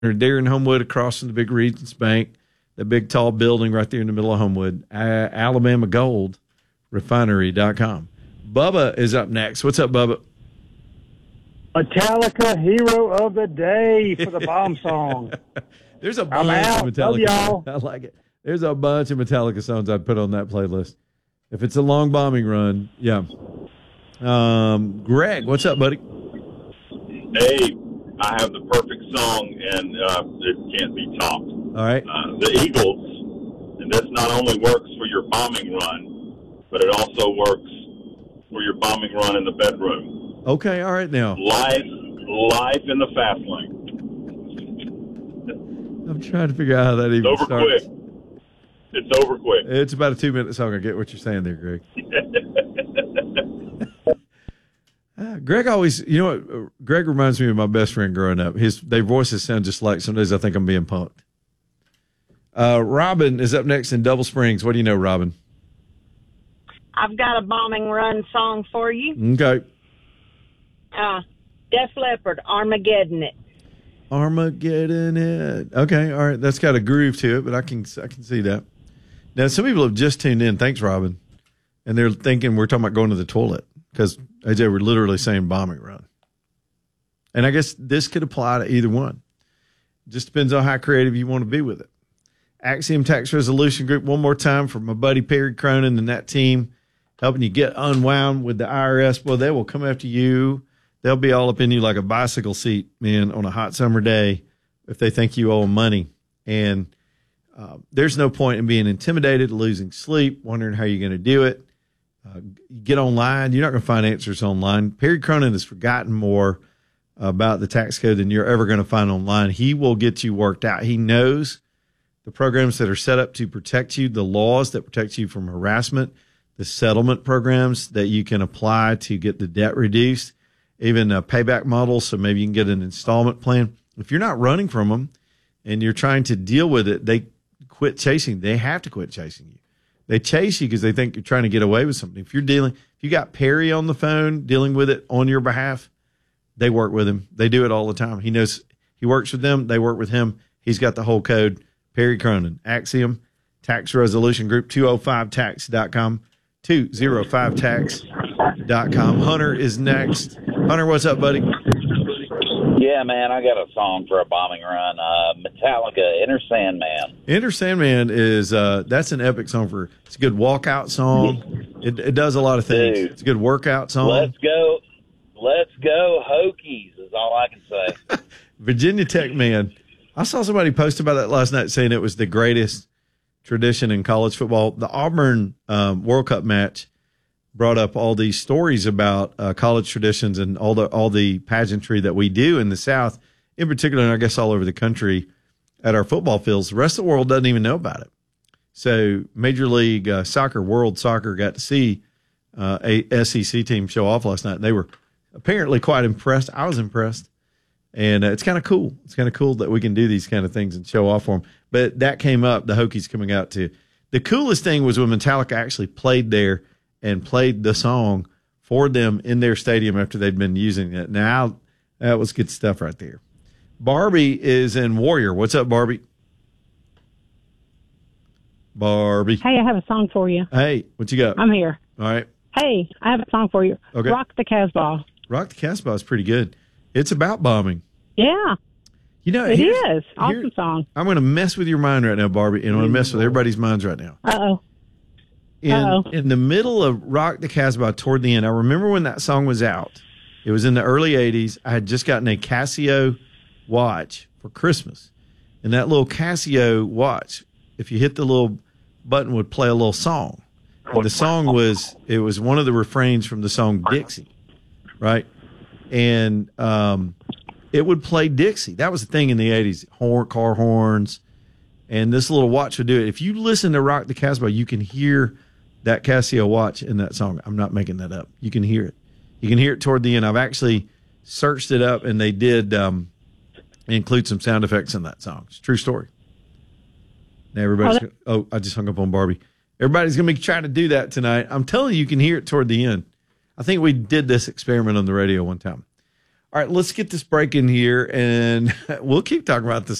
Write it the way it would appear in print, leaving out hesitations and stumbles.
there in Homewood across from the big Regions Bank, the big tall building right there in the middle of Homewood, Alabama Gold Refinery.com. Bubba is up next. What's up, Bubba? Metallica, Hero of the Day for the bomb song. There's a bunch of Metallica. Love y'all. I like it. There's a bunch of Metallica songs I'd put on that playlist. If it's a long bombing run, yeah. Greg, what's up, buddy? Hey, I have the perfect song, and it can't be topped. All right. The Eagles, and this not only works for your bombing run, but it also works for your bombing run in the bedroom. Okay, all right now. Life in the fast lane. I'm trying to figure out how that even starts. Quick. It's over quick. It's about a 2-minute song. I get what you're saying there, Greg. Greg always, you know what? Greg reminds me of my best friend growing up. Their voices sound just like. Some days I think I'm being punked. Robin is up next in Double Springs. What do you know, Robin? I've got a bombing run song for you. Okay. Def Leppard, Armageddon It. Armageddon It. Okay, all right. That's got a groove to it, but I can see that. Now, some people have just tuned in. Thanks, Robin. And they're thinking we're talking about going to the toilet because, AJ, we're literally saying bombing run. And I guess this could apply to either one. Just depends on how creative you want to be with it. Axiom Tax Resolution Group, one more time for my buddy Perry Cronin and that team, helping you get unwound with the IRS. Well, they will come after you. They'll be all up in you like a bicycle seat, man, on a hot summer day if they think you owe them money. And there's no point in being intimidated, losing sleep, wondering how you're going to do it. Get online. You're not going to find answers online. Perry Cronin has forgotten more about the tax code than you're ever going to find online. He will get you worked out. He knows the programs that are set up to protect you, the laws that protect you from harassment, the settlement programs that you can apply to get the debt reduced, even a payback model, so maybe you can get an installment plan. If you're not running from them and you're trying to deal with it, they quit chasing. They have to quit chasing you. They chase you because they think you're trying to get away with something. If you got Perry on the phone dealing with it on your behalf, they work with him. They do it all the time. He knows he works with them. They work with him. He's got the whole code. Perry Cronin, Axiom Tax Resolution Group, 205tax.com, 205tax.com. Hunter is next. Hunter, what's up, buddy? Yeah, man, I got a song for a bombing run. Metallica, Enter Sandman. Enter Sandman is that's an epic song it's a good walkout song. It does a lot of things. Dude, it's a good workout song. Let's go Hokies is all I can say. Virginia Tech, man. I saw somebody post about that last night saying it was the greatest tradition in college football. The Auburn World Cup match brought up all these stories about college traditions and all the pageantry that we do in the South, in particular, and I guess all over the country at our football fields. The rest of the world doesn't even know about it. So Major League Soccer, World Soccer, got to see a SEC team show off last night. They were apparently quite impressed. I was impressed. And it's kind of cool. It's kind of cool that we can do these kind of things and show off for them. But that came up, the Hokies coming out too. The coolest thing was when Metallica actually played there and played the song for them in their stadium after they'd been using it. Now, that was good stuff right there. Barbie is in Warrior. What's up, Barbie? Barbie. Hey, I have a song for you. Hey, what you got? I'm here. All right. Hey, I have a song for you. Okay. Rock the Casbah. Rock the Casbah is pretty good. It's about bombing. Yeah. You know, it is. Awesome song. I'm going to mess with your mind right now, Barbie, and I'm going to mess with everybody's minds right now. Uh-oh. In the middle of Rock the Casbah, toward the end, I remember when that song was out. It was in the early 80s. I had just gotten a Casio watch for Christmas. And that little Casio watch, if you hit the little button, would play a little song. And the song was one of the refrains from the song Dixie, right? And it would play Dixie. That was the thing in the 80s, car horns. And this little watch would do it. If you listen to Rock the Casbah, you can hear that Casio watch in that song. I'm not making that up. You can hear it. You can hear it toward the end. I've actually searched it up, and they did include some sound effects in that song. It's a true story. Now everybody's I just hung up on Barbie. Everybody's going to be trying to do that tonight. I'm telling you, you can hear it toward the end. I think we did this experiment on the radio one time. All right, let's get this break in here, and we'll keep talking about this